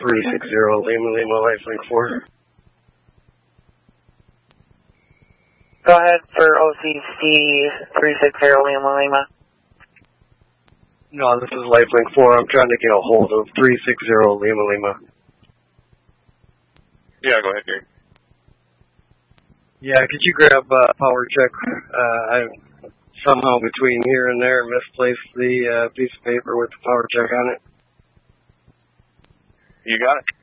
360 Lima Lima Lifelink 4. Go ahead for OCC 360 Lima Lima. No, this is Lifelink 4. I'm trying to get a hold of 360 Lima Lima. Yeah, go ahead, Gary. Yeah, could you grab power check? I somehow between here and there misplaced the piece of paper with the power check on it. You got it.